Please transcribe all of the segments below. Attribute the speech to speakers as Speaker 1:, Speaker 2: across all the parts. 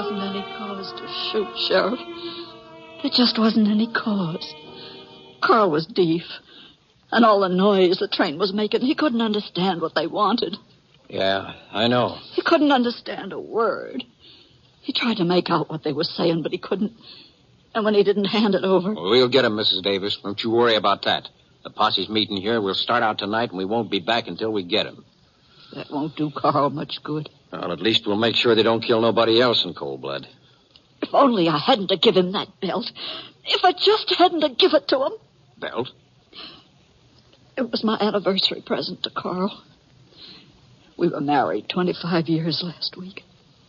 Speaker 1: wasn't any cause to shoot, Sheriff. There just wasn't any cause. Carl was deaf. And all the noise the train was making, he couldn't understand what they wanted.
Speaker 2: Yeah, I know.
Speaker 1: He couldn't understand a word. He tried to make out what they were saying, but he couldn't. And when he didn't hand it over...
Speaker 2: Well, we'll get him, Mrs. Davis. Don't you worry about that. The posse's meeting here. We'll start out tonight, and we won't be back until we get him.
Speaker 1: That won't do Carl much good.
Speaker 2: Well, at least we'll make sure they don't kill nobody else in cold blood.
Speaker 1: If only I hadn't to give him that belt. If I just hadn't to give it to him.
Speaker 2: Belt?
Speaker 1: It was my anniversary present to Carl. We were married 25 years last week.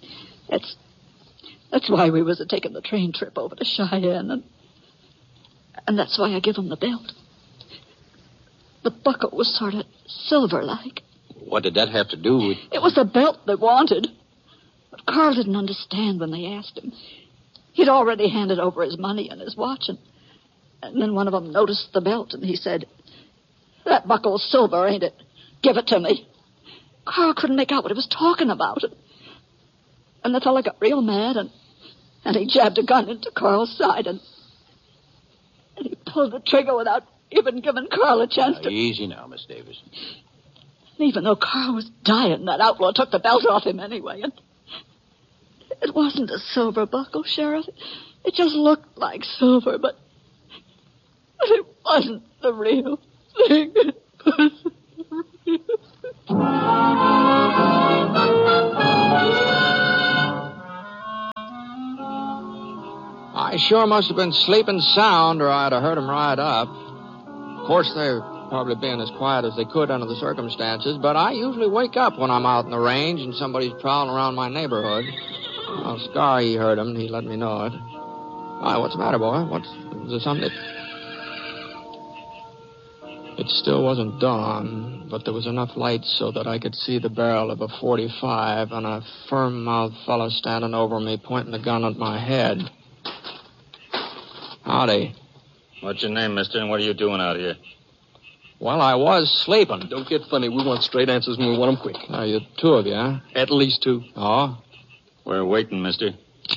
Speaker 1: That's why we was taking the train trip over to Cheyenne, and that's why I give him the belt. The buckle was sort of silver-like.
Speaker 2: What did that have to do with...
Speaker 1: It was the belt they wanted. But Carl didn't understand when they asked him. He'd already handed over his money and his watch, and then one of them noticed the belt, and he said, "That buckle's silver, ain't it? Give it to me." Carl couldn't make out what he was talking about. And the fella got real mad, and he jabbed a gun into Carl's side, and he pulled the trigger without even giving Carl a chance to...
Speaker 2: Easy now, Miss Davis.
Speaker 1: And even though Carl was dying, that outlaw took the belt off him anyway, and it wasn't a silver buckle, Sheriff. It just looked like silver, but it wasn't the real thing.
Speaker 3: I sure must have been sleeping sound, or I'd have heard them ride up. Of course, they're probably being as quiet as they could under the circumstances, but I usually wake up when I'm out in the range and somebody's prowling around my neighborhood. Well, Scar, he heard them, and he let me know it. Why, what's the matter, boy? Is there something? It still wasn't dawn, but there was enough light so that I could see the barrel of a .45 and a firm-mouthed fellow standing over me, pointing the gun at my head. Howdy.
Speaker 4: What's your name, mister, and what are you doing out here?
Speaker 3: Well, I was sleeping.
Speaker 5: Don't get funny. We want straight answers, and we want them quick.
Speaker 3: You two of you, huh?
Speaker 5: At least two.
Speaker 3: Oh?
Speaker 4: We're waiting, mister.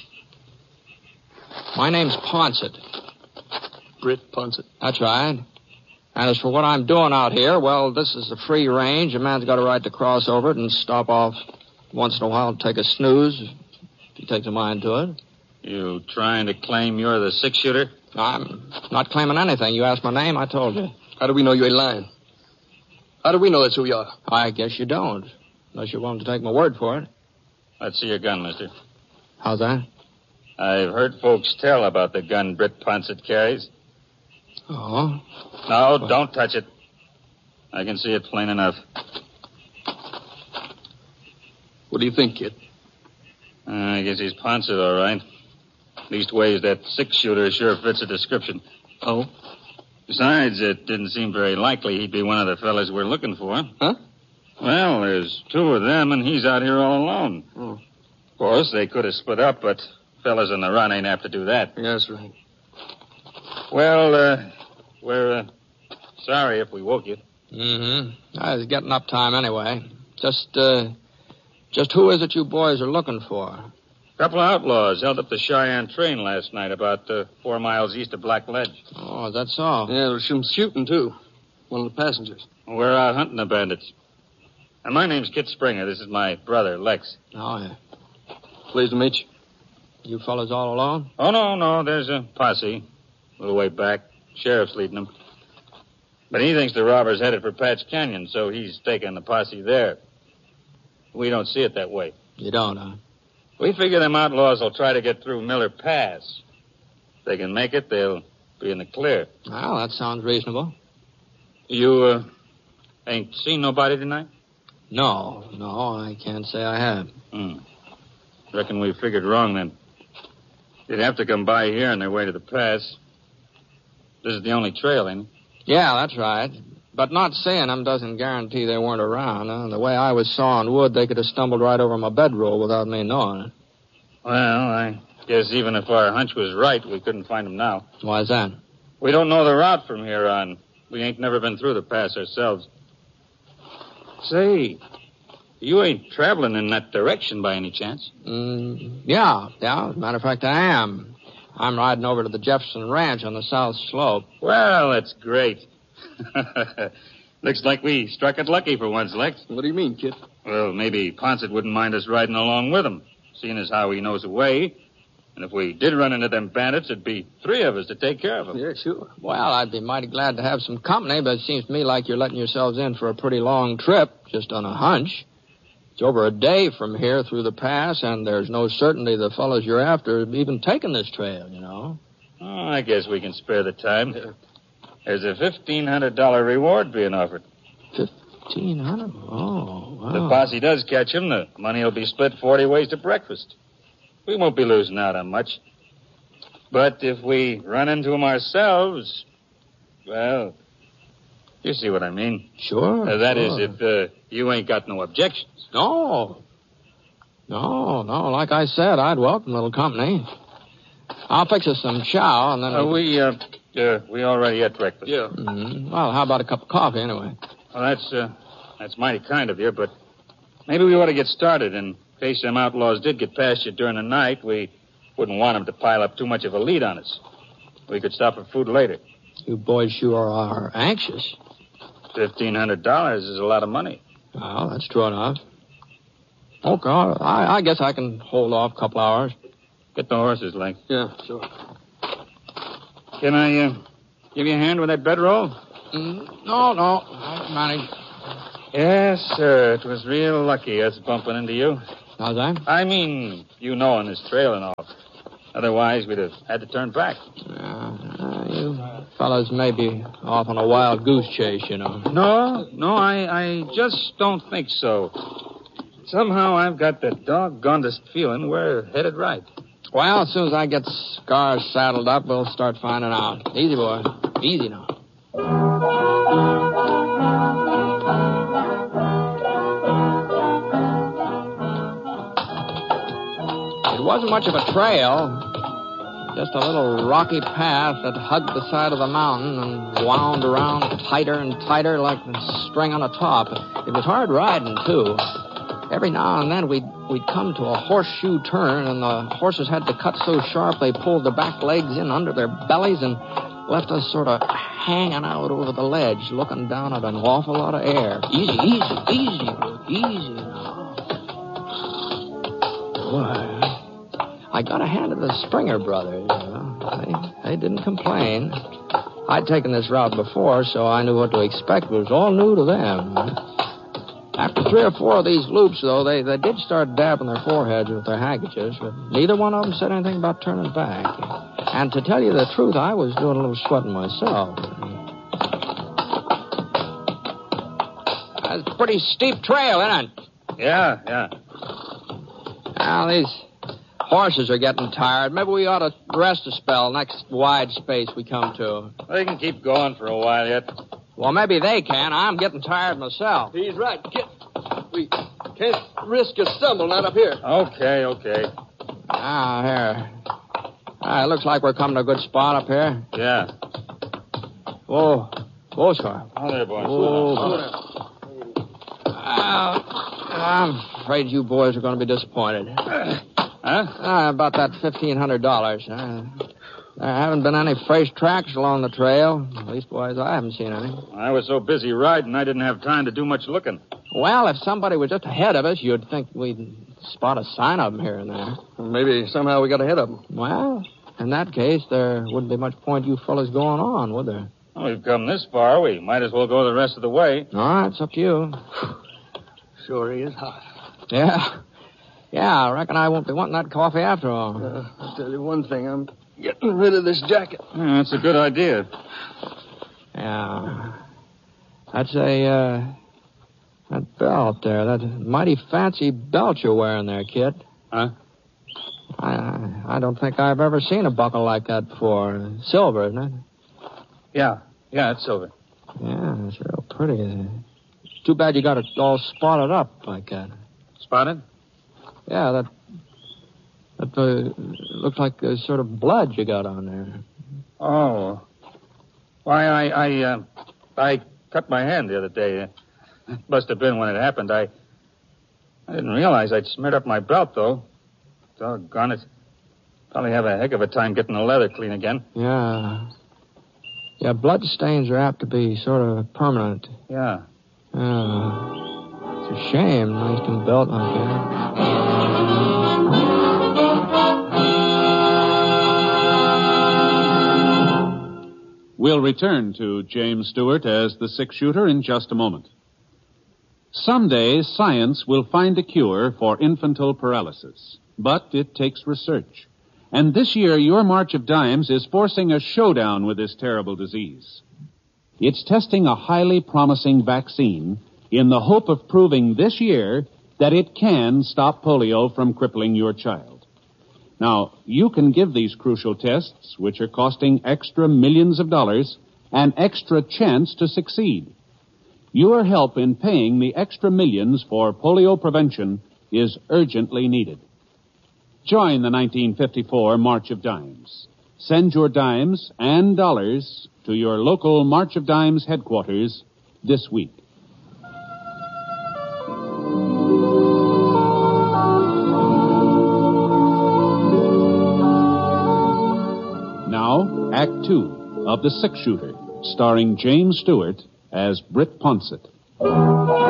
Speaker 3: My name's Ponsett.
Speaker 5: Britt Ponsett.
Speaker 3: That's right. And as for what I'm doing out here, well, this is a free range. A man's got a right to cross over it and stop off once in a while and take a snooze if he takes a mind to it.
Speaker 4: You trying to claim you're the six-shooter?
Speaker 3: I'm not claiming anything. You asked my name, I told you.
Speaker 5: How do we know you ain't lying? How do we know that's who you are?
Speaker 3: I guess you don't, unless you're willing to take my word for it.
Speaker 4: Let's see your gun, mister.
Speaker 3: How's that?
Speaker 4: I've heard folks tell about the gun Britt Ponsett carries.
Speaker 3: Oh?
Speaker 4: No, don't touch it. I can see it plain enough.
Speaker 5: What do you think, kid?
Speaker 4: I guess he's Ponsett, all right. Leastways, that six-shooter sure fits the description.
Speaker 5: Oh?
Speaker 4: Besides, it didn't seem very likely he'd be one of the fellas we're looking for.
Speaker 5: Huh?
Speaker 4: Well, there's two of them, and he's out here all alone.
Speaker 5: Oh.
Speaker 4: Of course, they could have split up, but fellas on the run ain't apt to do that.
Speaker 5: That's right.
Speaker 4: Well, we're sorry if we woke you.
Speaker 3: Mm-hmm. I was getting up time anyway. Just who is it you boys are looking for?
Speaker 4: Couple of outlaws held up the Cheyenne train last night about 4 miles east of Black Ledge.
Speaker 3: Oh, is that so?
Speaker 5: Yeah, there was some shooting, too. One of the passengers.
Speaker 4: We're out hunting the bandits. And my name's Kit Springer. This is my brother, Lex.
Speaker 3: Oh, yeah.
Speaker 5: Pleased to meet you.
Speaker 3: You fellas all alone?
Speaker 4: Oh, no. There's a posse. A little way back. Sheriff's leading them. But he thinks the robbers headed for Patch Canyon, so he's taking the posse there. We don't see it that way.
Speaker 3: You don't, huh?
Speaker 4: We figure them outlaws will try to get through Miller Pass. If they can make it, they'll be in the clear.
Speaker 3: Well, that sounds reasonable.
Speaker 4: You, ain't seen nobody tonight?
Speaker 3: No, I can't say I have.
Speaker 4: Reckon we figured wrong, then. They'd have to come by here on their way to the pass. This is the only trail, ain't it?
Speaker 3: Yeah, that's right. But not seeing them doesn't guarantee they weren't around. Huh? The way I was sawing wood, they could have stumbled right over my bedroll without me knowing it.
Speaker 4: Well, I guess even if our hunch was right, we couldn't find them now.
Speaker 3: Why's that?
Speaker 4: We don't know the route from here on. We ain't never been through the pass ourselves. Say, You ain't traveling in that direction by any chance.
Speaker 3: Yeah. As a matter of fact, I am. I'm riding over to the Jefferson Ranch on the south slope.
Speaker 4: Well, that's great. Looks like we struck it lucky for once, Lex.
Speaker 5: What do you mean, kid?
Speaker 4: Well, maybe Ponset wouldn't mind us riding along with him, seeing as how he knows the way. And if we did run into them bandits, it'd be 3 of us to take care of them.
Speaker 5: Yeah, sure.
Speaker 3: Well, I'd be mighty glad to have some company, but it seems to me like you're letting yourselves in for a pretty long trip, just on a hunch. It's over a day from here through the pass, and there's no certainty the fellows you're after have even taken this trail, you know.
Speaker 4: Oh, I guess we can spare the time. There's a $1,500 reward being offered.
Speaker 3: $1,500? Oh, wow.
Speaker 4: If the posse does catch him, the money will be split 40 ways to breakfast. We won't be losing out on much. But if we run into him ourselves, well, you see what I mean.
Speaker 3: Sure.
Speaker 4: That is, if you ain't got no objections.
Speaker 3: No. Like I said, I'd welcome a little company. I'll fix us some chow, and then...
Speaker 4: We already had breakfast.
Speaker 5: Yeah.
Speaker 3: Well, how about a cup of coffee, anyway?
Speaker 4: Well, that's mighty kind of you, but maybe we ought to get started. In case them outlaws did get past you during the night, we wouldn't want them to pile up too much of a lead on us. We could stop for food later.
Speaker 3: You boys sure are anxious.
Speaker 4: $1,500 is a lot of money.
Speaker 3: Well, that's true enough. Okay, I guess I can hold off a couple hours.
Speaker 4: Get the horses, Lex.
Speaker 5: Yeah, sure.
Speaker 4: Can I give you a hand with that bedroll?
Speaker 3: No. I can manage.
Speaker 4: Yes, sir. It was real lucky us bumping into you.
Speaker 3: How's that?
Speaker 4: I mean, you knowing this trail and all. Otherwise, we'd have had to turn back.
Speaker 3: You fellas may be off on a wild goose chase, you know.
Speaker 4: No, I just don't think so. Somehow I've got the doggonedest feeling we're headed right.
Speaker 3: Well, as soon as I get Scars saddled up, we'll start finding out. Easy, boy. Easy now. It wasn't much of a trail. Just a little rocky path that hugged the side of the mountain and wound around tighter and tighter like a string on a top. It was hard riding, too. Every now and then we'd come to a horseshoe turn, and the horses had to cut so sharp they pulled the back legs in under their bellies and left us sort of hanging out over the ledge, looking down at an awful lot of air. Easy now. Boy, I got a hand of the Springer brothers. They didn't complain. I'd taken this route before, so I knew what to expect. It was all new to them. After 3 or 4 of these loops, though, they did start dabbing their foreheads with their handkerchiefs, but neither one of them said anything about turning back. And to tell you the truth, I was doing a little sweating myself. That's a pretty steep trail, isn't it?
Speaker 4: Yeah.
Speaker 3: Well, these horses are getting tired. Maybe we ought to rest a spell next wide space we come to.
Speaker 4: They can keep going for a while yet.
Speaker 3: Well, maybe they can. I'm getting tired myself.
Speaker 5: He's right, kid. We can't risk a stumble, not up here.
Speaker 4: Okay.
Speaker 3: Here. It looks like we're coming to a good spot up here.
Speaker 4: Yeah.
Speaker 3: Whoa, Scar.
Speaker 4: Oh, there, boys.
Speaker 3: I'm afraid you boys are going to be disappointed.
Speaker 4: Huh?
Speaker 3: About that $1,500. There haven't been any fresh tracks along the trail. Leastwise, I haven't seen any.
Speaker 4: I was so busy riding, I didn't have time to do much looking.
Speaker 3: Well, if somebody was just ahead of us, you'd think we'd spot a sign of them here and there.
Speaker 5: Maybe somehow we got ahead of them.
Speaker 3: Well, in that case, there wouldn't be much point you fellas going on, would there?
Speaker 4: Well, we've come this far. We might as well go the rest of the way.
Speaker 3: All right, it's up to you.
Speaker 5: Sure he is hot.
Speaker 3: Yeah, I reckon I won't be wanting that coffee after all.
Speaker 5: I'll tell you one thing. I'm getting rid of this jacket.
Speaker 4: Yeah, that's a good idea.
Speaker 3: Yeah. That's that belt there. That mighty fancy belt you're wearing there, kid.
Speaker 4: Huh?
Speaker 3: I don't think I've ever seen a buckle like that before. Silver, isn't it?
Speaker 4: Yeah, it's silver.
Speaker 3: Yeah, it's real pretty. It's too bad you got it all spotted up like that.
Speaker 4: Spotted?
Speaker 3: Yeah, that looks like sort of blood you got on there.
Speaker 4: Oh. Why, I cut my hand the other day. It must have been when it happened. I didn't realize I'd smeared up my belt, though. Doggone it. Probably have a heck of a time getting the leather clean again.
Speaker 3: Yeah. Yeah, blood stains are apt to be sort of permanent.
Speaker 4: Yeah.
Speaker 3: It's a shame. Nice new belt like that.
Speaker 6: We'll return to James Stewart as the six-shooter in just a moment. Someday, science will find a cure for infantile paralysis, but it takes research. And this year, your March of Dimes is forcing a showdown with this terrible disease. It's testing a highly promising vaccine in the hope of proving this year that it can stop polio from crippling your child. Now, you can give these crucial tests, which are costing extra millions of dollars, an extra chance to succeed. Your help in paying the extra millions for polio prevention is urgently needed. Join the 1954 March of Dimes. Send your dimes and dollars to your local March of Dimes headquarters this week. Now, Act Two of The Six-Shooter, starring James Stewart as Britt Ponsett.